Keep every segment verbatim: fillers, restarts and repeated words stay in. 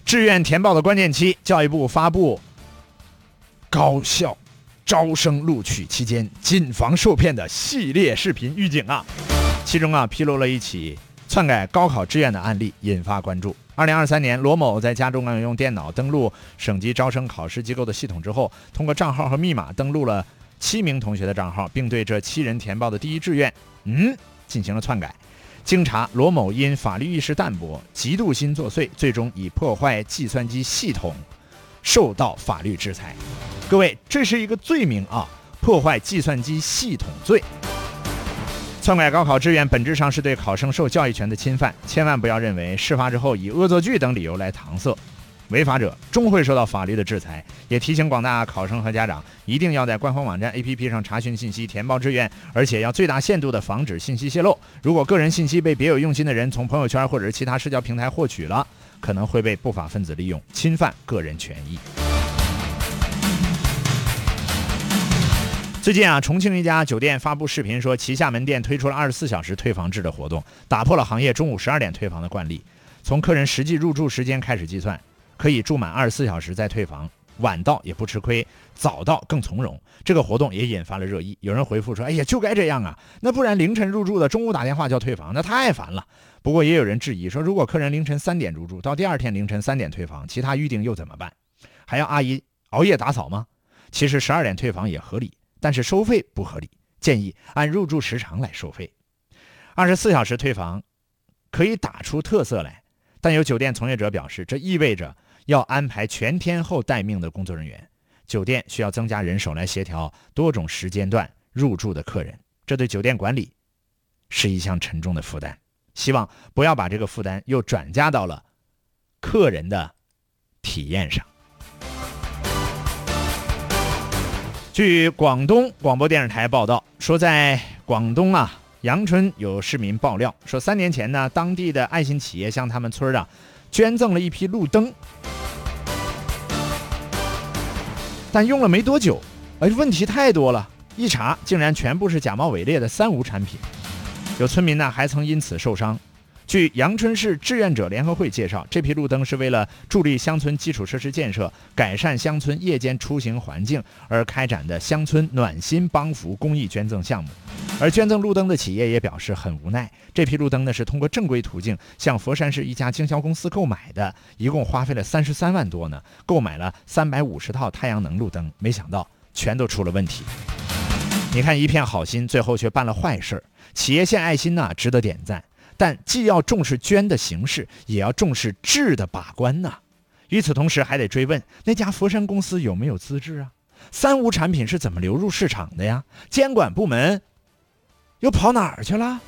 志愿填报的关键期，教育部发布高校招生录取期间谨防受骗的系列视频预警啊！其中啊披露了一起篡改高考志愿的案例，引发关注。二零二三年，罗某在家中啊用电脑登录省级招生考试机构的系统之后，通过账号和密码登录了七名同学的账号，并对这七人填报的第一志愿，嗯，进行了篡改。经查，罗某因法律意识淡薄、嫉妒心作祟，最终以破坏计算机系统受到法律制裁。各位，这是一个罪名啊，破坏计算机系统罪。篡改高考志愿本质上是对考生受教育权的侵犯，千万不要认为事发之后以恶作剧等理由来搪塞，违法者终会受到法律的制裁。也提醒广大考生和家长，一定要在官方网站 A P P 上查询信息，填报志愿，而且要最大限度地防止信息泄露。如果个人信息被别有用心的人从朋友圈或者是其他社交平台获取了，可能会被不法分子利用，侵犯个人权益。最近啊，重庆一家酒店发布视频说，旗下门店推出了二十四小时退房制的活动，打破了行业中午十二点退房的惯例。从客人实际入住时间开始计算，可以住满二十四小时再退房，晚到也不吃亏，早到更从容。这个活动也引发了热议，有人回复说：“哎呀，就该这样啊！那不然凌晨入住的，中午打电话就要退房，那太烦了。”不过也有人质疑说，如果客人凌晨三点入住，到第二天凌晨三点退房，其他预订又怎么办？还要阿姨熬夜打扫吗？其实十二点退房也合理。但是收费不合理，建议按入住时长来收费。二十四小时退房可以打出特色来，但有酒店从业者表示，这意味着要安排全天候待命的工作人员，酒店需要增加人手来协调多种时间段入住的客人，这对酒店管理是一项沉重的负担。希望不要把这个负担又转嫁到了客人的体验上。据广东广播电视台报道说，在广东啊阳春有市民爆料说，三年前呢，当地的爱心企业向他们村啊捐赠了一批路灯，但用了没多久，哎，问题太多了，一查竟然全部是假冒伪劣的三无产品。有村民呢还曾因此受伤。据阳春市志愿者联合会介绍，这批路灯是为了助力乡村基础设施建设，改善乡村夜间出行环境而开展的乡村暖心帮扶公益捐赠项目。而捐赠路灯的企业也表示很无奈，这批路灯呢是通过正规途径向佛山市一家经销公司购买的，一共花费了三十三万多呢，购买了三百五十套太阳能路灯，没想到全都出了问题。你看，一片好心，最后却办了坏事。企业献爱心呢，值得点赞。但既要重视捐的形式，也要重视质的把关呐。与此同时，还得追问那家佛山公司有没有资质啊？三无产品是怎么流入市场的呀？监管部门又跑哪儿去了？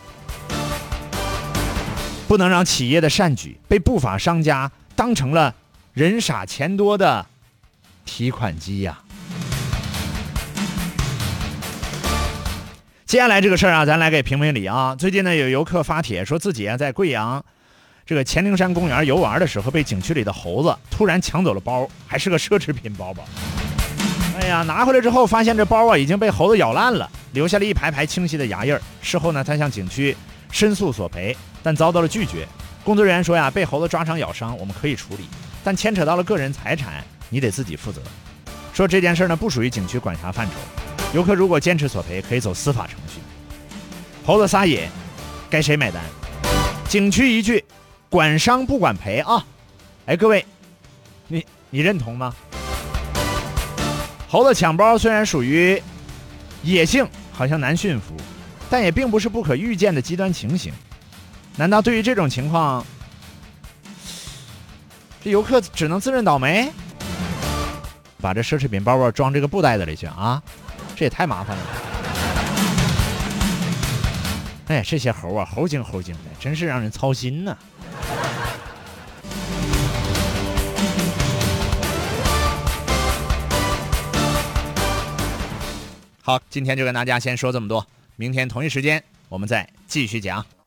不能让企业的善举被不法商家当成了人傻钱多的提款机呀。接下来这个事儿啊，咱来给评评理啊。最近呢，有游客发帖说自己啊在贵阳这个乾陵山公园游玩的时候，被景区里的猴子突然抢走了包，还是个奢侈品包包。哎呀，拿回来之后发现这包啊已经被猴子咬烂了，留下了一排排清晰的牙印儿。事后呢，他向景区申诉索赔，但遭到了拒绝。工作人员说呀，被猴子抓伤咬伤我们可以处理，但牵扯到了个人财产，你得自己负责。说这件事呢不属于景区管辖范畴。游客如果坚持索赔，可以走司法程序。猴子撒野，该谁买单？景区一句，管伤不管赔啊！哎，各位，你你认同吗？猴子抢包虽然属于野性，好像难驯服，但也并不是不可预见的极端情形。难道对于这种情况，这游客只能自认倒霉？把这奢侈品包包装这个布袋子里去啊！这也太麻烦了。哎，这些猴啊，猴精猴精的，真是让人操心呐。好，今天就跟大家先说这么多，明天同一时间我们再继续讲。